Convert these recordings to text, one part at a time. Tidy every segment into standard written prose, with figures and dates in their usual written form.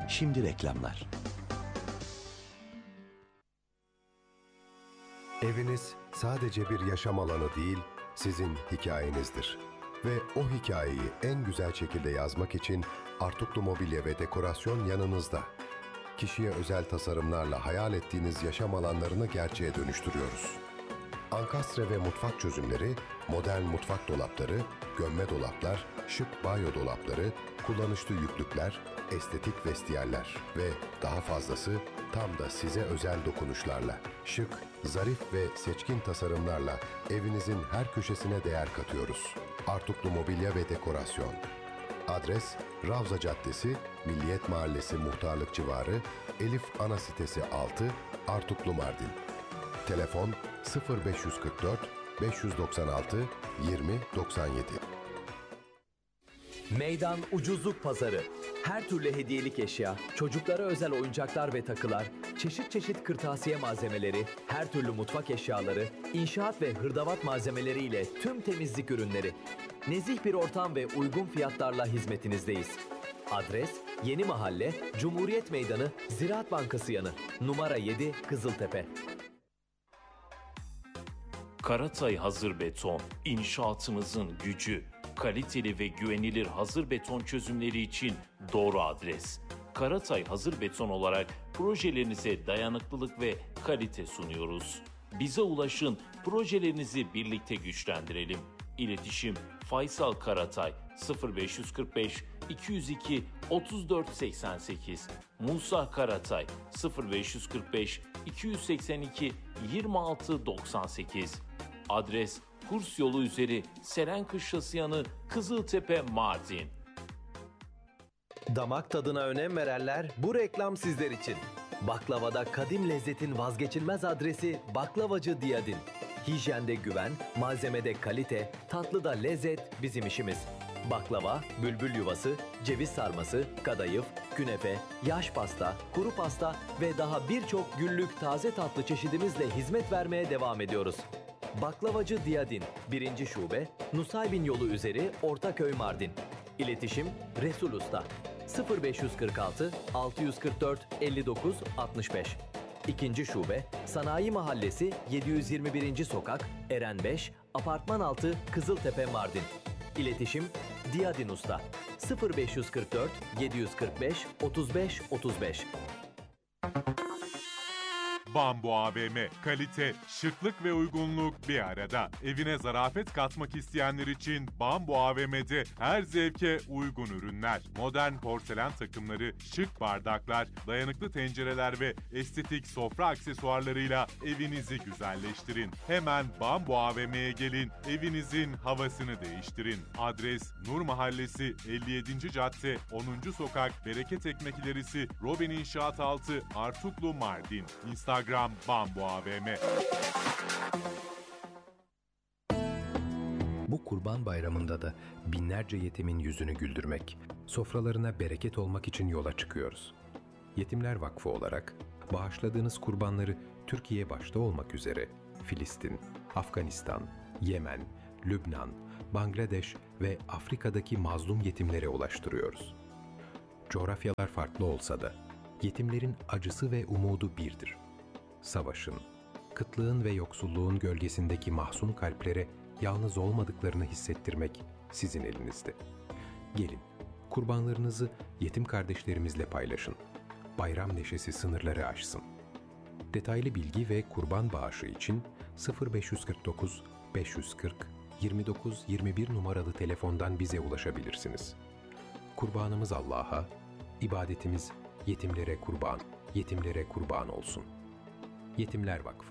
Şimdi reklamlar. Eviniz sadece bir yaşam alanı değil, sizin hikayenizdir. Ve o hikayeyi en güzel şekilde yazmak için Artuklu Mobilya ve Dekorasyon yanınızda. Kişiye özel tasarımlarla hayal ettiğiniz yaşam alanlarını gerçeğe dönüştürüyoruz. Ankastre ve mutfak çözümleri, modern mutfak dolapları, gömme dolaplar, şık banyo dolapları, kullanışlı yüklükler, estetik vestiyerler ve daha fazlası tam da size özel dokunuşlarla, şık, zarif ve seçkin tasarımlarla evinizin her köşesine değer katıyoruz. Artuklu Mobilya ve Dekorasyon. Adres Ravza Caddesi, Milliyet Mahallesi Muhtarlık Civarı, Elif Ana Sitesi 6, Artuklu Mardin. Telefon 0544 596 2097. Meydan Ucuzluk Pazarı. Her türlü hediyelik eşya, çocuklara özel oyuncaklar ve takılar, çeşit çeşit kırtasiye malzemeleri, her türlü mutfak eşyaları, inşaat ve hırdavat malzemeleriyle tüm temizlik ürünleri. Nezih bir ortam ve uygun fiyatlarla hizmetinizdeyiz. Adres Yeni Mahalle, Cumhuriyet Meydanı, Ziraat Bankası yanı. Numara 7, Kızıltepe. Karatay Hazır Beton, inşaatımızın gücü. Kaliteli ve güvenilir hazır beton çözümleri için doğru adres. Karatay Hazır Beton olarak projelerinize dayanıklılık ve kalite sunuyoruz. Bize ulaşın, projelerinizi birlikte güçlendirelim. İletişim Faysal Karatay 0545 202 3488, Musa Karatay 0545 282 2698. Adres Kurs Yolu üzeri Seren Kışlası yanı, Kızıltepe, Mardin. Damak tadına önem verenler, bu reklam sizler için. Baklavada kadim lezzetin vazgeçilmez adresi Baklavacı Diyadin. Hijyende güven, malzemede kalite, tatlıda lezzet bizim işimiz. Baklava, bülbül yuvası, ceviz sarması, kadayıf, künefe, yaş pasta, kuru pasta ve daha birçok günlük taze tatlı çeşidimizle hizmet vermeye devam ediyoruz. Baklavacı Diyadin, 1. Şube, Nusaybin Yolu üzeri, Ortaköy, Mardin. İletişim Resul Usta 0546 644 59 65. 2. Şube, Sanayi Mahallesi 721. Sokak, Eren 5, Apartman 6, Kızıltepe, Mardin. İletişim Diyadin Usta 0544 745 35 35. Bambu AVM. Kalite, şıklık ve uygunluk bir arada. Evine zarafet katmak isteyenler için Bambu AVM'de her zevke uygun ürünler. Modern porselen takımları, şık bardaklar, dayanıklı tencereler ve estetik sofra aksesuarlarıyla evinizi güzelleştirin. Hemen Bambu AVM'ye gelin, evinizin havasını değiştirin. Adres Nur Mahallesi 57. Cadde 10. Sokak, Bereket Ekmek İlerisi, Robin İnşaat Altı, Artuklu, Mardin. Instagram Bambu AVM. Bu Kurban Bayramı'nda da binlerce yetimin yüzünü güldürmek, sofralarına bereket olmak için yola çıkıyoruz. Yetimler Vakfı olarak bağışladığınız kurbanları Türkiye başta olmak üzere Filistin, Afganistan, Yemen, Lübnan, Bangladeş ve Afrika'daki mazlum yetimlere ulaştırıyoruz. Coğrafyalar farklı olsa da yetimlerin acısı ve umudu birdir. Savaşın, kıtlığın ve yoksulluğun gölgesindeki mahzun kalplere yalnız olmadıklarını hissettirmek sizin elinizde. Gelin, kurbanlarınızı yetim kardeşlerimizle paylaşın. Bayram neşesi sınırları aşsın. Detaylı bilgi ve kurban bağışı için 0549 540 29 21 numaralı telefondan bize ulaşabilirsiniz. Kurbanımız Allah'a, ibadetimiz yetimlere kurban olsun. Yetimler Vakfı.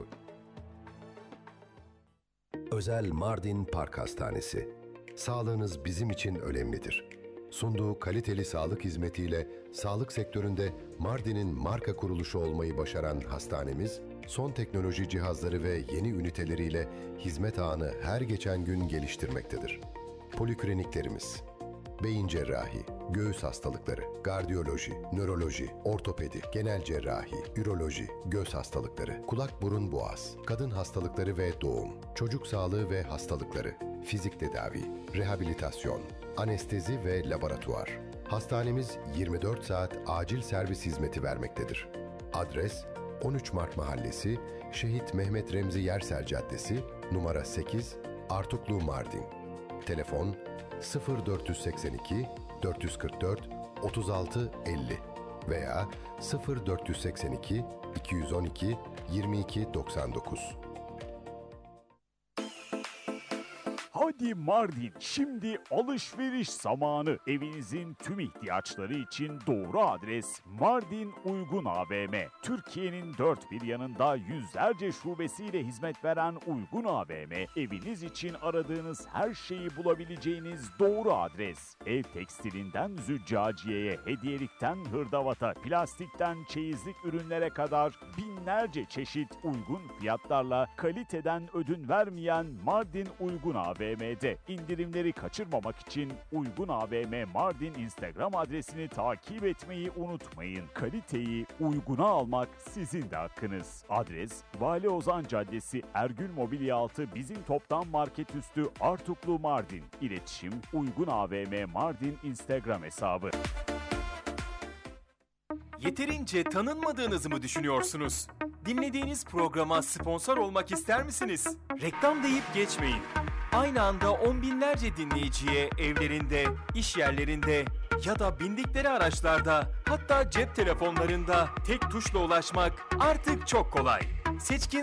Özel Mardin Park Hastanesi. Sağlığınız bizim için önemlidir. Sunduğu kaliteli sağlık hizmetiyle sağlık sektöründe Mardin'in marka kuruluşu olmayı başaran hastanemiz, son teknoloji cihazları ve yeni üniteleriyle hizmet ağını her geçen gün geliştirmektedir. Polikliniklerimiz: beyin cerrahi, göğüs hastalıkları, kardiyoloji, nöroloji, ortopedi, genel cerrahi, üroloji, göz hastalıkları, kulak burun boğaz, kadın hastalıkları ve doğum, çocuk sağlığı ve hastalıkları, fizik tedavi, rehabilitasyon, anestezi ve laboratuvar. Hastanemiz 24 saat acil servis hizmeti vermektedir. Adres 13 Mart Mahallesi, Şehit Mehmet Remzi Yerser Caddesi, numara 8, Artuklu, Mardin. Telefon 0482 444 36 50 veya 0482 212 22 99. Hadi Mardin, şimdi alışveriş zamanı. Evinizin tüm ihtiyaçları için doğru adres Mardin Uygun AVM. Türkiye'nin dört bir yanında yüzlerce şubesiyle hizmet veren Uygun AVM, eviniz için aradığınız her şeyi bulabileceğiniz doğru adres. Ev tekstilinden züccaciyeye, hediyelikten hırdavata, plastikten çeyizlik ürünlere kadar binlerce çeşit uygun fiyatlarla kaliteden ödün vermeyen Mardin Uygun AVM'de. İndirimleri kaçırmamak için Uygun AVM Mardin Instagram adresini takip etmeyi unutmayın. Kaliteyi uyguna almak sizin de hakkınız. Adres Vali Ozan Caddesi, Ergül Mobilya Altı, Bizim Toptan Market Üstü, Artuklu, Mardin. İletişim Uygun AVM Mardin Instagram hesabı. Yeterince tanınmadığınızı mı düşünüyorsunuz? Dinlediğiniz programa sponsor olmak ister misiniz? Reklam deyip geçmeyin. Aynı anda on binlerce dinleyiciye evlerinde, iş yerlerinde ya da bindikleri araçlarda, hatta cep telefonlarında tek tuşla ulaşmak artık çok kolay. Seçkin